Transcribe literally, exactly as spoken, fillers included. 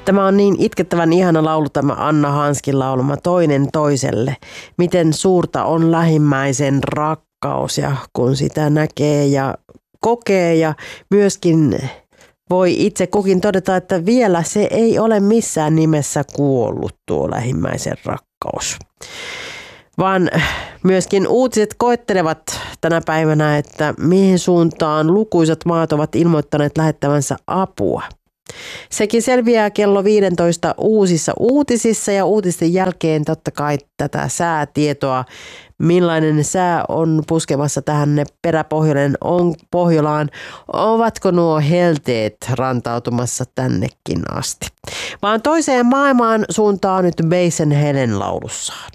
Tämä on niin itkettävän ihana laulu, tämä Anna Hanskin laulama Toinen toiselle. Miten suurta on lähimmäisen rakkaus ja kun sitä näkee ja kokee ja myöskin voi itse kukin todeta, että vielä se ei ole missään nimessä kuollut tuo lähimmäisen rakkaus. Vaan myöskin uutiset koettelevat tänä päivänä, että mihin suuntaan lukuisat maat ovat ilmoittaneet lähettävänsä apua. Sekin selviää kello viisitoista uusissa uutisissa ja uutisten jälkeen totta kai tätä säätietoa, millainen sää on puskemassa tähän peräpohjoinen on Pohjolaan. Ovatko nuo helteet rantautumassa tännekin asti? Vaan toiseen maailmaan suuntaa nyt Basen Helen laulussaan.